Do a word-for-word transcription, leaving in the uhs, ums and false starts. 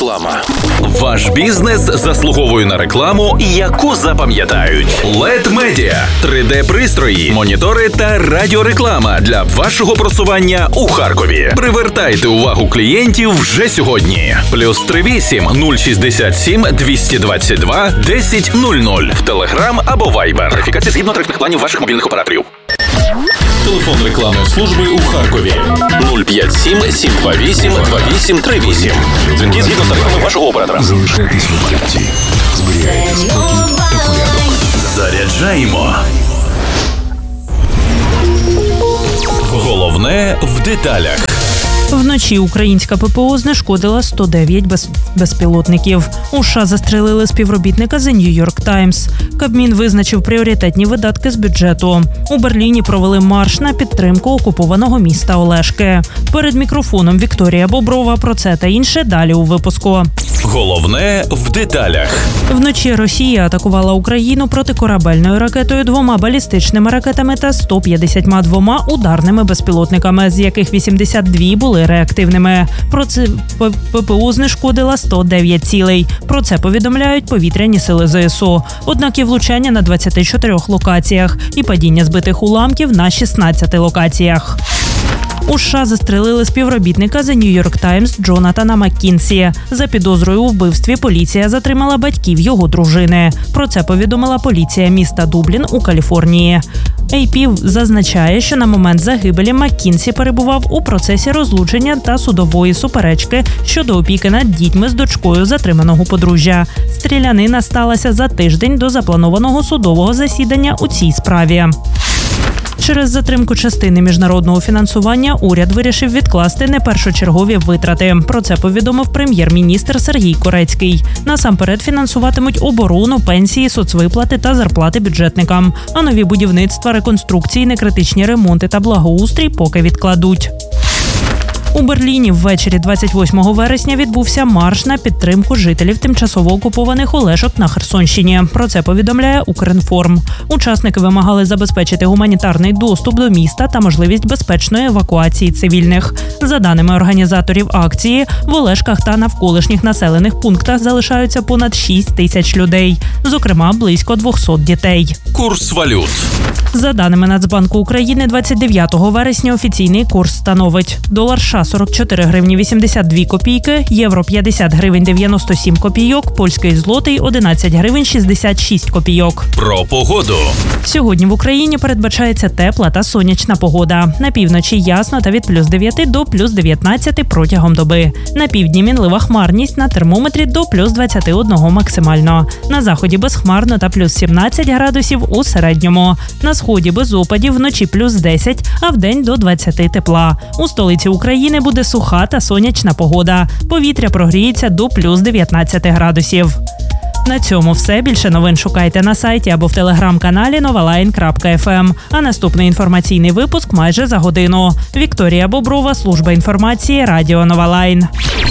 Реклама. Ваш бізнес заслуговує на рекламу, яку запам'ятають. лед Медіа – три де-пристрої, монітори та радіореклама для вашого просування у Харкові. Привертайте увагу клієнтів вже сьогодні. Плюс три вісім нуль шістдесят сім двісті двадцять два десять нуль нуль в Телеграм або Вайбер. Верифікація згідно тарифних планів ваших мобільних операторів. Телефон рекламної служби у Харкові нуль п'ять сім сім два вісім два вісім три вісім. Дзвінки згідно з тарифами вашого оператора. Залишайтесь в укритті. Зберігайте спокій та порядок. Заряджаємо. Головне в деталях. Вночі українська ППО знешкодила сто дев'ять без... безпілотників. У США застрелили співробітника The New York Times. Кабмін визначив пріоритетні видатки з бюджету. У Берліні провели марш на підтримку окупованого міста Олешки. Перед мікрофоном Вікторія Боброва. Про це та інше далі у випуску. Головне в деталях. Вночі Росія атакувала Україну протикорабельною ракетою, двома балістичними ракетами та сто п'ятдесят двома ударними безпілотниками, з яких вісімдесят два були реактивними. Про це ППО знешкодила сто дев'ять цілей. Про це повідомляють повітряні сили ЗСУ. Однак і влучання на двадцяти чотирьох локаціях і падіння збитих уламків на шістнадцяти локаціях. У США застрелили співробітника The New York Times Джонатана Маккінсі. За підозрою у вбивстві поліція затримала батьків його дружини. Про це повідомила поліція міста Дублін у Каліфорнії. ей пі зазначає, що на момент загибелі Маккінсі перебував у процесі розлучення та судової суперечки щодо опіки над дітьми з дочкою затриманого подружжя. Стрілянина сталася за тиждень до запланованого судового засідання у цій справі. Через затримку частини міжнародного фінансування уряд вирішив відкласти непершочергові витрати. Про це повідомив прем'єр-міністр Сергій Корецький. Насамперед фінансуватимуть оборону, пенсії, соцвиплати та зарплати бюджетникам. А нові будівництва, реконструкції, некритичні ремонти та благоустрій поки відкладуть. У Берліні ввечері двадцять восьмого вересня відбувся марш на підтримку жителів тимчасово окупованих Олешок на Херсонщині. Про це повідомляє Укрінформ. Учасники вимагали забезпечити гуманітарний доступ до міста та можливість безпечної евакуації цивільних. За даними організаторів акції, в Олешках та навколишніх населених пунктах залишаються понад шість тисяч людей, зокрема близько двісті дітей. Курс валют. За даними Нацбанку України, двадцять дев'ятого вересня офіційний курс становить: долар США сорок чотири гривні вісімдесят дві копійки, євро п'ятдесят гривень дев'яносто сім копійок, польський злотий одинадцять гривень шістдесят шість копійок. Про погоду. Сьогодні в Україні передбачається тепла та сонячна погода. На півночі ясно та від плюс дев'яти до плюс дев'ятнадцяти протягом доби. На півдні мінлива хмарність, на термометрі до плюс двадцяти одного максимально. На заході безхмарно та плюс сімнадцять градусів у середньому. На сході без опадів, вночі плюс десять, а вдень до двадцяти тепла. У столиці України буде суха та сонячна погода. Повітря прогріється до плюс дев'ятнадцяти градусів. На цьому все. Більше новин шукайте на сайті або в телеграм-каналі новалайн крапка еф ем. А наступний інформаційний випуск майже за годину. Вікторія Боброва, служба інформації, радіо Новалайн.